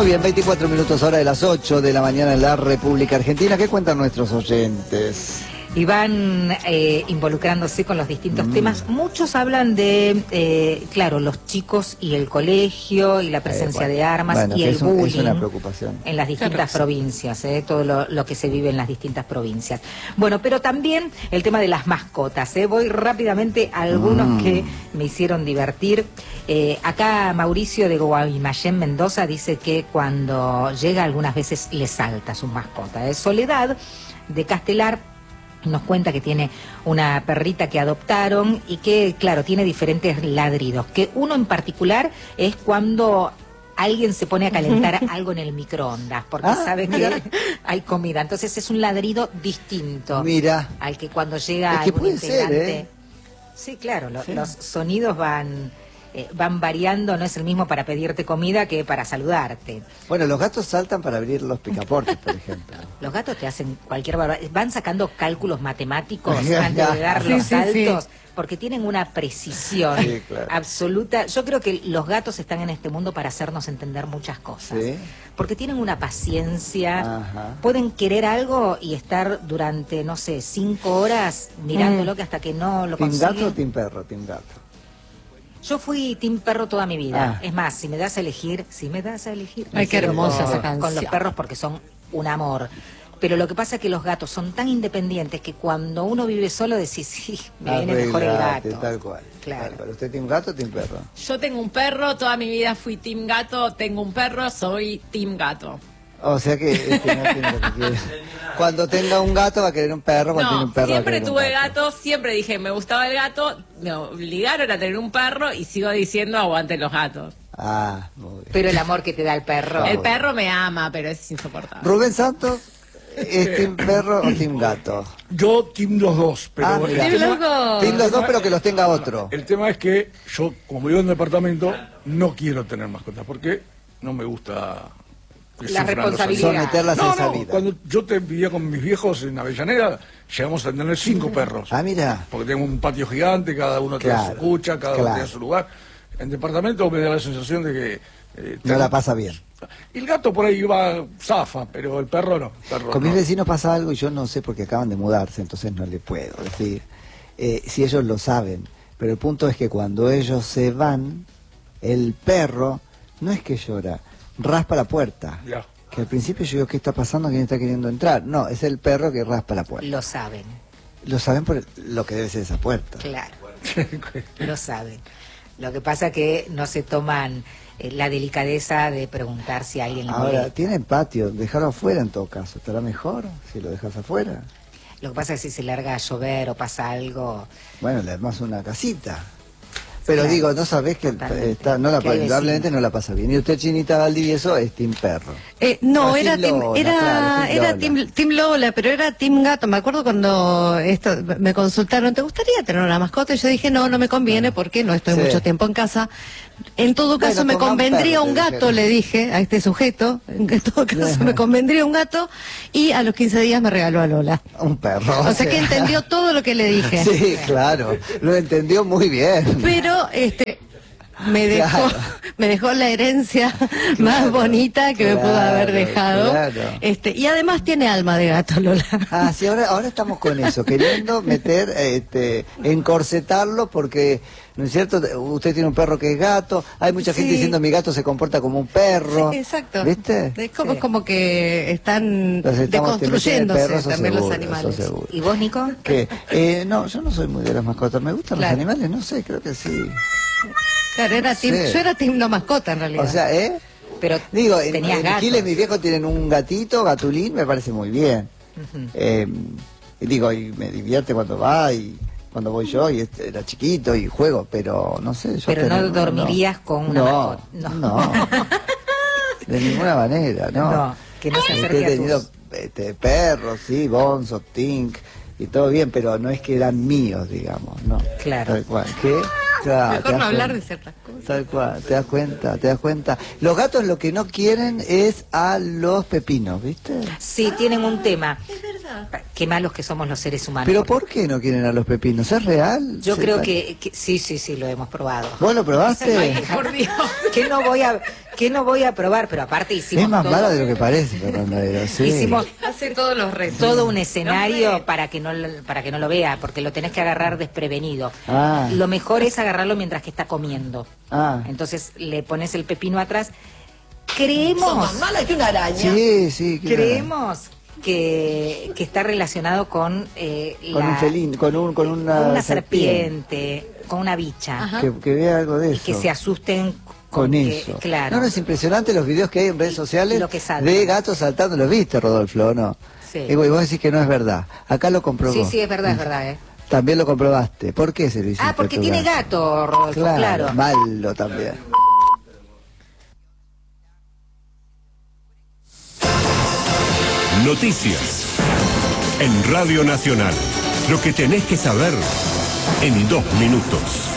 Muy bien, 24 minutos hora de las 8 de la mañana en la República Argentina. ¿Qué cuentan nuestros oyentes? Y van involucrándose con los distintos temas. Muchos hablan de, claro, los chicos y el colegio y la presencia de armas y el bullying es una preocupación en las distintas provincias, todo lo que se vive en las distintas provincias. Bueno, pero también el tema de las mascotas. Voy rápidamente a algunos que me hicieron divertir. Acá Mauricio de Guaymallén, Mendoza, dice que cuando llega algunas veces le salta su mascota. Soledad de Castelar nos cuenta que tiene una perrita que adoptaron y que, claro, tiene diferentes ladridos. Que uno en particular es cuando alguien se pone a calentar algo en el microondas, porque sabe que hay comida. Entonces es un ladrido distinto al que cuando llega algún integrante. Sí, claro, los sonidos van variando, no es el mismo para pedirte comida que para saludarte. Bueno, los gatos saltan para abrir los picaportes, por ejemplo. Los gatos te hacen cualquier barbaridad, van sacando cálculos matemáticos antes de dar los saltos, porque tienen una precisión absoluta. Yo creo que los gatos están en este mundo para hacernos entender muchas cosas, porque tienen una paciencia, pueden querer algo y estar durante, no sé, 5 horas mirándolo que hasta que no lo consiguen. ¿Team gato o team perro? Team gato. Yo fui team perro toda mi vida. Es más, si me das a elegir... Ay, qué hermosa esa canción. Con los perros porque son un amor. Pero lo que pasa es que los gatos son tan independientes que cuando uno vive solo decís, sí, me viene mejor el gato. Tal cual. Claro. Tal. ¿Usted team gato o team perro? Yo tengo un perro, toda mi vida fui team gato, tengo un perro, soy team gato. O sea que no tiene lo que quiere. Cuando tenga un gato va a querer un perro, cuando tiene un perro siempre va a querer tuve un gato, siempre dije me gustaba el gato, me obligaron a tener un perro y sigo diciendo aguante los gatos. Muy bien. Pero el amor que te da el perro. El perro me ama, pero es insoportable. Rubén Santos, ¿es team perro o team gato? Yo team los dos, pero team los dos, pero que los tenga otro. El tema es que yo, como vivo en un departamento, no quiero tener mascotas, porque no me gusta la responsabilidad. Someterlas en esa vida. Cuando yo vivía con mis viejos en Avellaneda, llegamos a tener 5 perros. Mira. Porque tengo un patio gigante, cada uno tiene su cucha, cada uno tiene su lugar. En departamento me da la sensación de que... no la pasa bien. Y el gato por ahí va zafa, pero el perro no. Con mis vecinos pasa algo y yo no sé porque acaban de mudarse, entonces no le puedo decir si ellos lo saben. Pero el punto es que cuando ellos se van, el perro no es que llora, raspa la puerta. Que al principio yo digo, ¿qué está pasando? ¿Quién está queriendo entrar? No, es el perro que raspa la puerta. Lo saben. Lo saben por lo que debe ser esa puerta. Claro, lo saben. Lo que pasa que no se toman la delicadeza de preguntar si alguien lo molesta. Ahora, tienen patio, dejarlo afuera en todo caso. ¿Estará mejor si lo dejas afuera? Lo que pasa es que si se larga a llover o pasa algo... Bueno, le armas una casita. Pero digo, no sabés que indudablemente no la pasa bien. Y usted, Chinita Valdivieso, es team perro. No, era team Lola, pero era team gato. Me acuerdo cuando me consultaron, ¿te gustaría tener una mascota? Y yo dije, no me conviene porque no estoy mucho tiempo en casa. En todo caso me convendría un gato, le dije a este sujeto. En todo caso me convendría un gato. Y a los 15 días me regaló a Lola. Un perro. O sea que entendió todo lo que le dije. Sí, claro. Lo entendió muy bien. Pero me dejó la herencia más bonita que me pudo haber dejado. Y además tiene alma de gato, Lola. Sí, ahora estamos con eso, queriendo meter, encorsetarlo porque, ¿no es cierto? Usted tiene un perro que es gato, hay mucha gente diciendo mi gato se comporta como un perro. Sí, exacto. ¿Viste? Es como que están deconstruyéndose también los animales. ¿Y vos, Nico? No, yo no soy muy de las mascotas, me gustan los animales, no sé, creo que sí. Claro, yo era team no mascota en realidad. O sea, pero digo, en Giles mis viejos tienen un gatito, Gatulín, me parece muy bien. Y digo, y me divierte cuando va y cuando voy yo y era chiquito y juego, pero no sé. Pero no dormirías con una mascota. No. De ninguna manera, no. No, que no se acerque he tenido perros, sí, Bonzo, Tink y todo bien, pero no es que eran míos, digamos, no. Claro. Tal cual. ¿Qué? Mejor no hablar de ciertas cosas. Tal cual, te das cuenta. Los gatos lo que no quieren es a los pepinos, ¿viste? Sí, tienen un tema. Es verdad. Qué malos que somos los seres humanos. ¿Pero por qué no quieren a los pepinos? ¿Es real? Yo creo que sí, lo hemos probado. ¿Vos lo probaste? Ay, por Dios. ¿Qué no voy a probar? Pero aparte hicimos es más mala de lo que parece, Fernando. Sí. Hicimos todos los retos. Todo un escenario para que no lo vea, porque lo tenés que agarrar desprevenido. Lo mejor es agarrarlo mientras que está comiendo. Entonces le pones el pepino atrás. Creemos... Son más malas que una araña. Sí, creemos que está relacionado con un felino, con una serpiente, con una bicha. Que vea algo de eso. Y que se asusten con eso. Claro. No, es impresionante los videos que hay en redes sociales de gatos saltando. ¿Los viste, Rodolfo, o no? Sí. Y vos decís que no es verdad. Acá lo comprobó. Sí, es verdad, También lo comprobaste. ¿Por qué se lo hiciste? Porque tiene gato, Rodolfo, claro. Malo también. Noticias en Radio Nacional. Lo que tenés que saber en 2 minutos.